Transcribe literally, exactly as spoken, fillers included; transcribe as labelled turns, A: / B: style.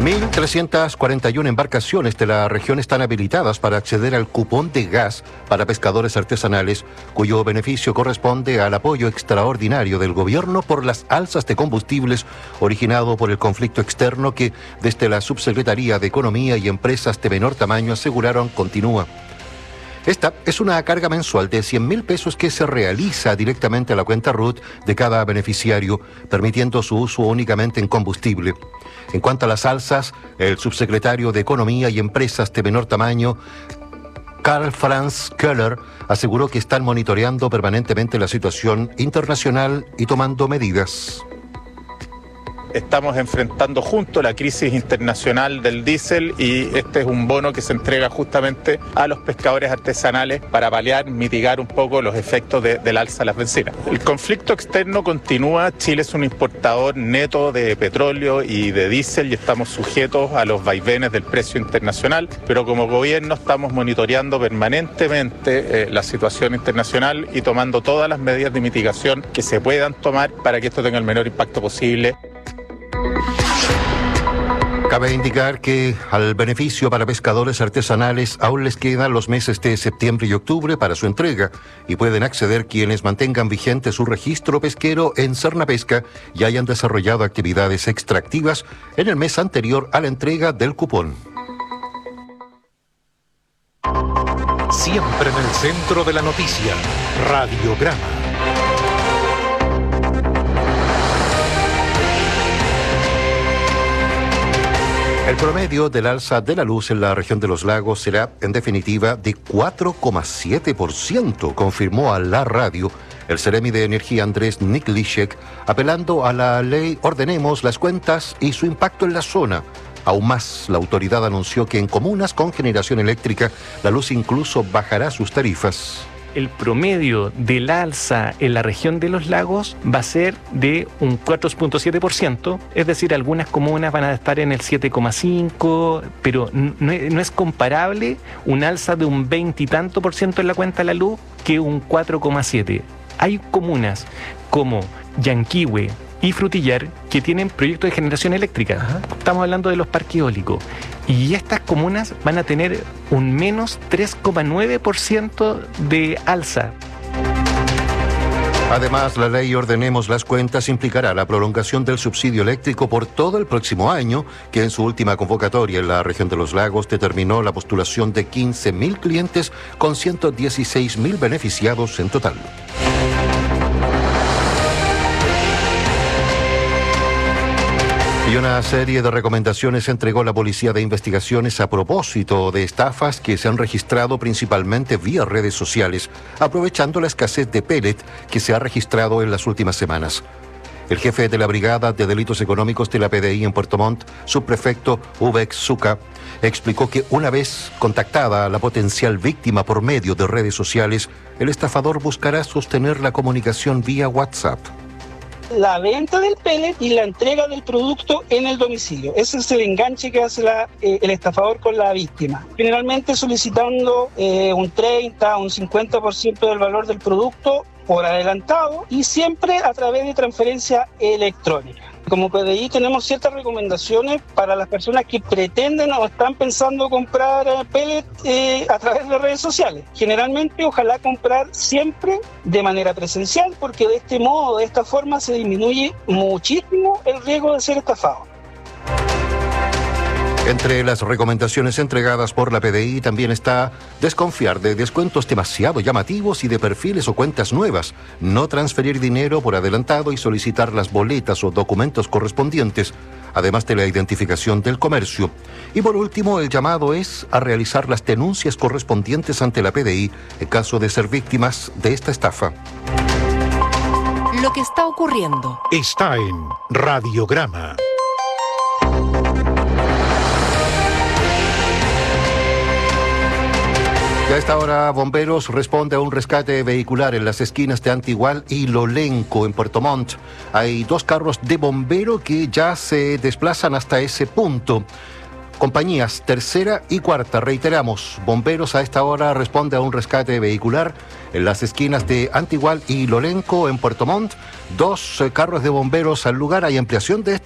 A: mil trescientas cuarenta y una embarcaciones de la región están habilitadas para acceder al cupón de gas para pescadores artesanales, cuyo beneficio corresponde al apoyo extraordinario del gobierno por las alzas de combustibles originado por el conflicto externo que desde la Subsecretaría de Economía y Empresas de menor tamaño aseguraron continúa. Esta es una carga mensual de cien mil pesos que se realiza directamente a la cuenta R U T de cada beneficiario, permitiendo su uso únicamente en combustible. En cuanto a las alzas, el subsecretario de Economía y Empresas de menor tamaño, Karl Franz Köhler, aseguró que están monitoreando permanentemente la situación internacional y tomando medidas.
B: Estamos enfrentando juntos la crisis internacional del diésel y este es un bono que se entrega justamente a los pescadores artesanales para paliar, mitigar un poco los efectos de, del alza de las bencinas. El conflicto externo continúa. Chile es un importador neto de petróleo y de diésel y estamos sujetos a los vaivenes del precio internacional, pero como gobierno estamos monitoreando permanentemente eh, la situación internacional y tomando todas las medidas de mitigación que se puedan tomar para que esto tenga el menor impacto posible.
A: Cabe indicar que al beneficio para pescadores artesanales aún les quedan los meses de septiembre y octubre para su entrega y pueden acceder quienes mantengan vigente su registro pesquero en Cernapesca y hayan desarrollado actividades extractivas en el mes anterior a la entrega del cupón.
C: Siempre en el centro de la noticia, Radiograma.
A: El promedio del alza de la luz en la región de los lagos será, en definitiva, de cuatro coma siete por ciento, confirmó a la radio el Seremi de Energía Andrés Niklišek, apelando a la ley Ordenemos las Cuentas y su impacto en la zona. Aún más, la autoridad anunció que en comunas con generación eléctrica, la luz incluso bajará sus tarifas.
D: El promedio del alza en la región de los lagos va a ser de un cuatro punto siete por ciento, es decir, algunas comunas van a estar en el siete coma cinco por ciento, pero no es, no es comparable un alza de un veinte y tanto por ciento en la cuenta de la luz que un cuatro coma siete por ciento. Hay comunas como Yanquihue y Frutillar que tienen proyectos de generación eléctrica. Ajá. Estamos hablando de los parques eólicos. Y estas comunas van a tener un menos tres coma nueve por ciento de alza.
A: Además, la ley Ordenemos las Cuentas implicará la prolongación del subsidio eléctrico por todo el próximo año, que en su última convocatoria en la región de los lagos determinó la postulación de quince mil clientes con ciento dieciséis mil beneficiados en total. Y una serie de recomendaciones entregó la Policía de Investigaciones a propósito de estafas que se han registrado principalmente vía redes sociales, aprovechando la escasez de pellet que se ha registrado en las últimas semanas. El jefe de la Brigada de Delitos Económicos de la P D I en Puerto Montt, subprefecto Ubex Zucca, explicó que una vez contactada a la potencial víctima por medio de redes sociales, el estafador buscará sostener la comunicación vía WhatsApp.
E: La venta del pellet y la entrega del producto en el domicilio. Ese es el enganche que hace la, eh, el estafador con la víctima. Generalmente solicitando eh, un treinta, un cincuenta por ciento del valor del producto por adelantado y siempre a través de transferencia electrónica. Como P D I tenemos ciertas recomendaciones para las personas que pretenden o están pensando comprar pellet eh, a través de redes sociales. Generalmente, ojalá comprar siempre de manera presencial, porque de este modo, de esta forma, se disminuye muchísimo el riesgo de ser estafado.
A: Entre las recomendaciones entregadas por la P D I también está desconfiar de descuentos demasiado llamativos y de perfiles o cuentas nuevas, no transferir dinero por adelantado y solicitar las boletas o documentos correspondientes, además de la identificación del comercio. Y por último, el llamado es a realizar las denuncias correspondientes ante la P D I en caso de ser víctimas de esta estafa.
F: Lo que está ocurriendo
C: está en Radiograma.
A: Y a esta hora, Bomberos responde a un rescate vehicular en las esquinas de Antigual y Lolenco, en Puerto Montt. Hay dos carros de bombero que ya se desplazan hasta ese punto. Compañías tercera y cuarta, reiteramos, Bomberos a esta hora responde a un rescate vehicular en las esquinas de Antigual y Lolenco, en Puerto Montt. Dos eh, carros de bomberos al lugar. Hay ampliación de esta